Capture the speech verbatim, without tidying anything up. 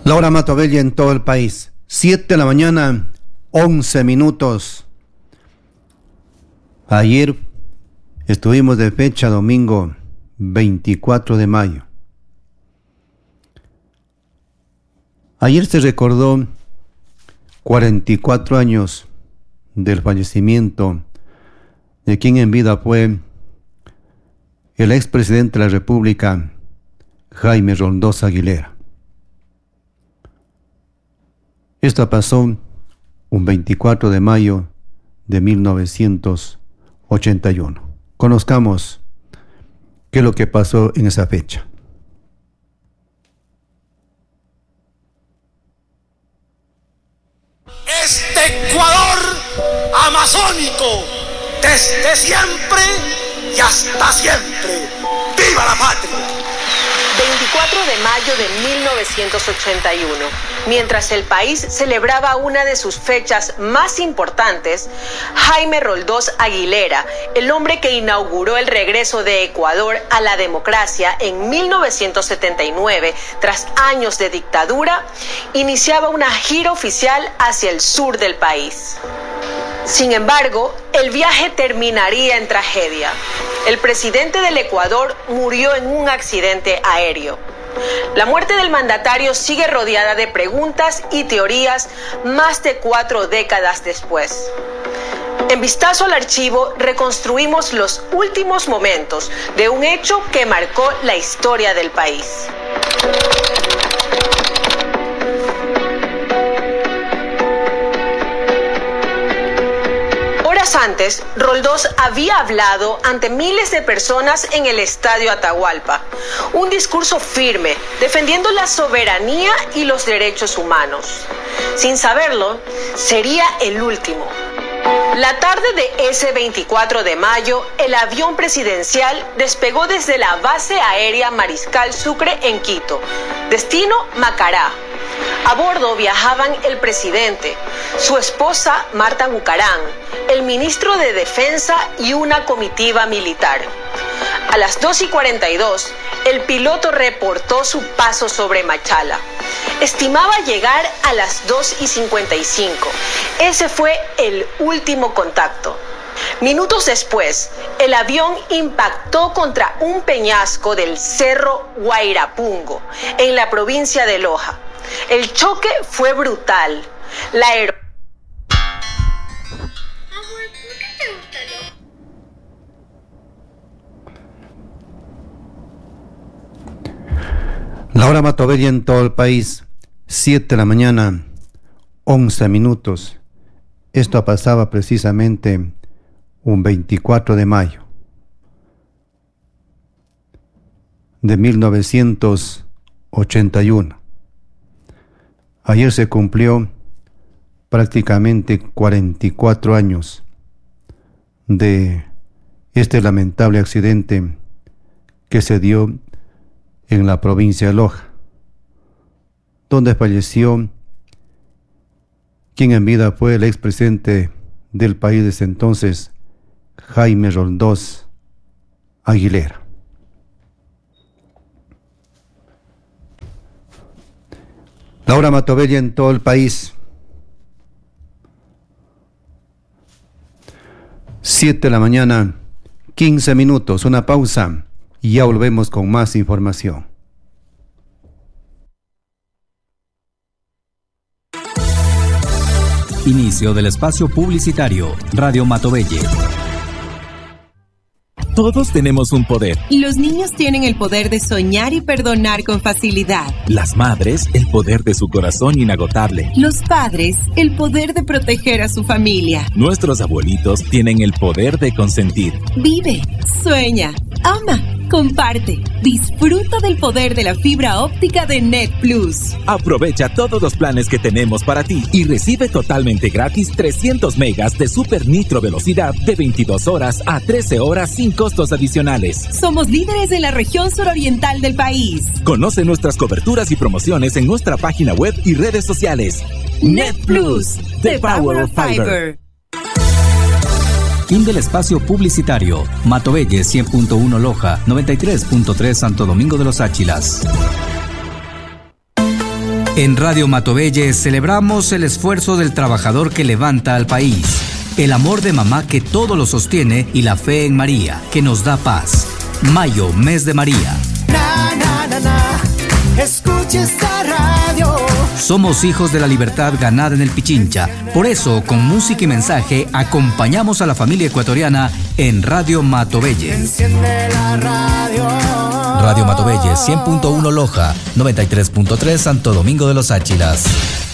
Laura Matovella en todo el país. siete de la mañana, once minutos. Ayer estuvimos de fecha domingo veinticuatro de mayo. Ayer se recordó cuarenta y cuatro años del fallecimiento de quien en vida fue el expresidente de la República, Jaime Roldós Aguilera. Esto pasó un veinticuatro de mayo de mil novecientos ochenta y uno. Conozcamos qué es lo que pasó en esa fecha. Este Ecuador amazónico, desde siempre y hasta siempre. ¡Viva la patria! veinticuatro de mayo de mil novecientos ochenta y uno. Mientras el país celebraba una de sus fechas más importantes, Jaime Roldós Aguilera, el hombre que inauguró el regreso de Ecuador a la democracia en mil novecientos setenta y nueve, tras años de dictadura, iniciaba una gira oficial hacia el sur del país. Sin embargo, el viaje terminaría en tragedia. El presidente del Ecuador murió en un accidente aéreo. La muerte del mandatario sigue rodeada de preguntas y teorías más de cuatro décadas después. En Vistazo al Archivo reconstruimos los últimos momentos de un hecho que marcó la historia del país. Antes, Roldós había hablado ante miles de personas en el Estadio Atahualpa, un discurso firme, defendiendo la soberanía y los derechos humanos. Sin saberlo, sería el último. La tarde de ese veinticuatro de mayo, el avión presidencial despegó desde la base aérea Mariscal Sucre en Quito, destino Macará. A bordo viajaban el presidente, su esposa Marta Bucarán, el ministro de Defensa y una comitiva militar. A las dos y cuarenta y dos, el piloto reportó su paso sobre Machala. Estimaba llegar a las dos y cincuenta y cinco. Ese fue el último contacto. Minutos después, el avión impactó contra un peñasco del Cerro Guairapungo, en la provincia de Loja. El choque fue brutal. La aer... Laura Matovella en todo el país, siete de la mañana, once minutos. Esto pasaba precisamente un veinticuatro de mayo de mil novecientos ochenta y uno. Ayer se cumplió prácticamente cuarenta y cuatro años de este lamentable accidente que se dio en la provincia de Loja, donde falleció quien en vida fue el expresidente del país desde entonces, Jaime Roldós Aguilera. Laura Matovella en todo el país. siete de la mañana, quince minutos, una pausa y ya volvemos con más información. Inicio del espacio publicitario, Radio Matovella. Todos tenemos un poder. Los niños tienen el poder de soñar y perdonar con facilidad. Las madres, el poder de su corazón inagotable. Los padres, el poder de proteger a su familia. Nuestros abuelitos tienen el poder de consentir. Vive, sueña, ama, comparte. Disfruta del poder de la fibra óptica de Net Plus. Aprovecha todos los planes que tenemos para ti y recibe totalmente gratis trescientos megas de super nitro velocidad de veintidós horas a trece horas sin costos adicionales. Somos líderes en la región suroriental del país. Conoce nuestras coberturas y promociones en nuestra página web y redes sociales. Net Plus, the power of fiber. Fin del espacio publicitario. Matovella cien punto uno Loja, noventa y tres punto tres Santo Domingo de los Áchilas. En Radio Matovelle celebramos el esfuerzo del trabajador que levanta al país, el amor de mamá que todo lo sostiene y la fe en María, que nos da paz. Mayo, mes de María. Na, na, na, na. Escuche esta radio. Somos hijos de la libertad ganada en el Pichincha. Por eso, con música y mensaje, acompañamos a la familia ecuatoriana en Radio Matovelle. Enciende la radio. Radio Matovelle, cien punto uno Loja, noventa y tres punto tres Santo Domingo de los Áchilas.